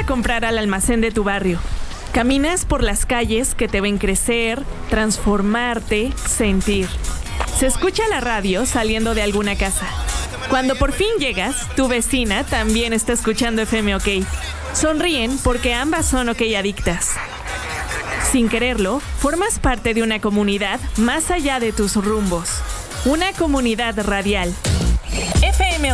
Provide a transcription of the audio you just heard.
a comprar al almacén de tu barrio. Caminas por las calles que te ven crecer, transformarte, sentir. Se escucha la radio saliendo de alguna casa. Cuando por fin llegas, tu vecina también está escuchando FM OK. Sonríen porque ambas son OK adictas. Sin quererlo, formas parte de una comunidad más allá de tus rumbos. Una comunidad radial. FM